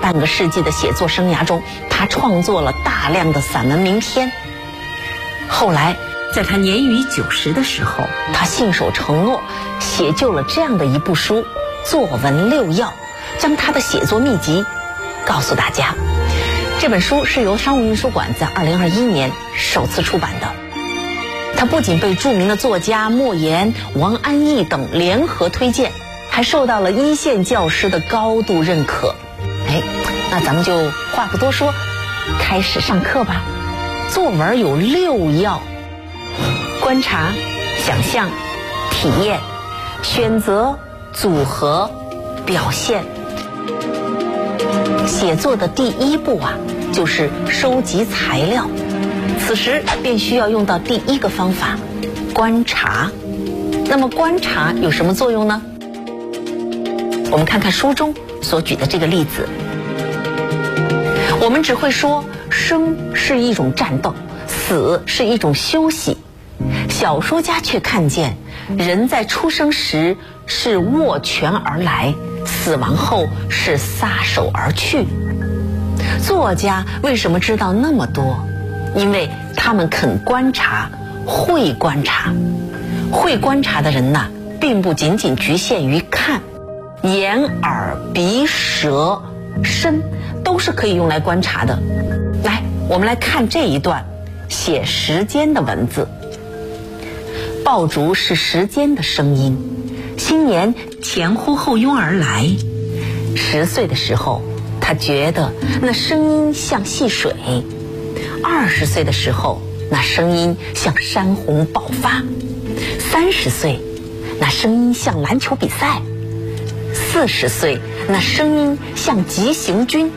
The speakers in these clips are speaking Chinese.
半个世纪的写作生涯中，他创作了大量的散文名篇。后来在他年逾90的时候，他信守承诺，写就了这样的一部书《作文6要》，将他的写作秘籍告诉大家。这本书是由商务印书馆在2021年首次出版的。它不仅被著名的作家莫言、王安忆等联合推荐，还受到了一线教师的高度认可。那咱们就话不多说，开始上课吧。作文有6要：观察、想象、体验、选择、组合、表现。写作的第一步就是收集材料，此时便需要用到第一个方法——观察。那么观察有什么作用呢？我们看看书中所举的这个例子。我们只会说生是一种战斗，死是一种休息。小说家却看见人在出生时是握拳而来，死亡后是撒手而去。作家为什么知道那么多？因为他们肯观察，会观察。会观察的人并不仅仅局限于看，眼、耳、鼻、舌、身都是可以用来观察的。来，我们来看这一段写时间的文字。爆竹是时间的声音，新年前呼后拥而来。10岁的时候，他觉得那声音像戏水；20岁的时候，那声音像山洪爆发；30岁，那声音像篮球比赛；40岁，那声音像急行军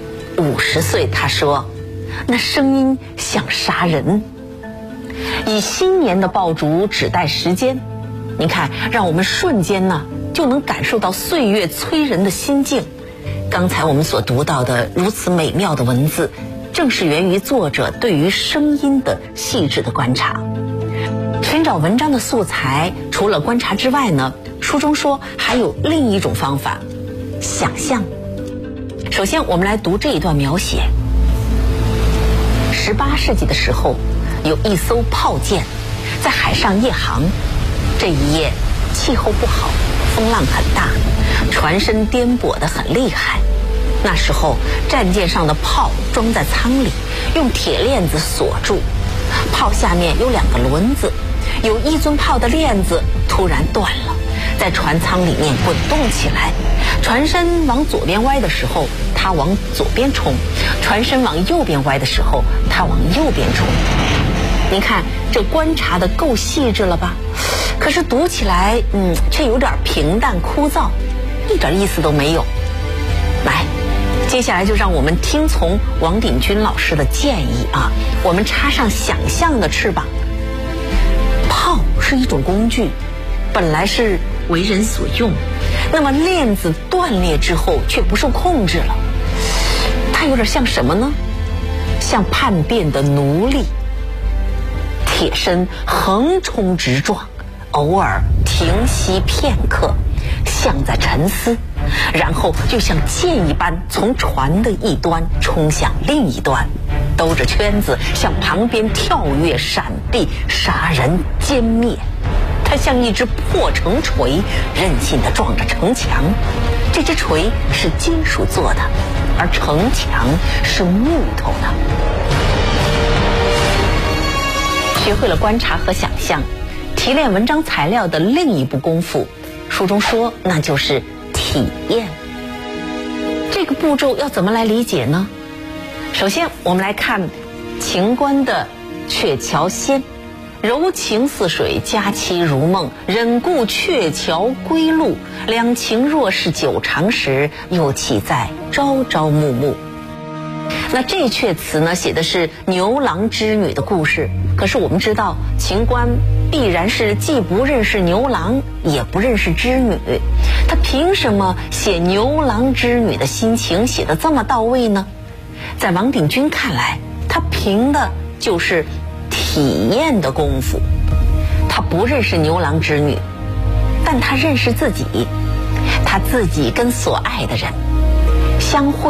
；50岁，他说，那声音像杀人。以新年的爆竹指代时间，您看，让我们瞬间就能感受到岁月催人的心境。刚才我们所读到的如此美妙的文字，正是源于作者对于声音的细致的观察。寻找文章的素材，除了观察之外书中说还有另一种方法，想象。首先我们来读这一段描写。18世纪的时候，有一艘炮舰在海上夜航，这一夜气候不好，风浪很大，船身颠簸得很厉害。那时候战舰上的炮装在舱里，用铁链子锁住，炮下面有2个轮子，有一尊炮的链子突然断了，在船舱里面滚动起来。船身往左边歪的时候，它往左边冲；船身往右边歪的时候，它往右边冲。您看，这观察的够细致了吧？可是读起来，却有点平淡枯燥，一点意思都没有。来，接下来就让我们听从王鼎钧老师的建议我们插上想象的翅膀。炮是一种工具，本来是为人所用，那么链子断裂之后却不受控制了，它有点像什么呢？像叛变的奴隶。铁身横冲直撞，偶尔停息片刻，像在沉思，然后就像箭一般从船的一端冲向另一端，兜着圈子向旁边跳跃闪避，杀人歼灭。它像一只破城锤，任性地撞着城墙。这只锤是金属做的，而城墙是木头的。学会了观察和想象，提炼文章材料的另一步功夫，书中说那就是体验。这个步骤要怎么来理解呢？首先我们来看秦观的《鹊桥仙》，柔情似水，佳期如梦，忍顾鹊桥归路，两情若是久长时，又岂在朝朝暮暮。那这阙词呢，写的是牛郎织女的故事。可是我们知道，秦观必然是既不认识牛郎，也不认识织女，他凭什么写牛郎织女的心情写得这么到位呢？在王鼎钧看来，他凭的就是体验的功夫。他不认识牛郎织女，但他认识自己，他自己跟所爱的人相会。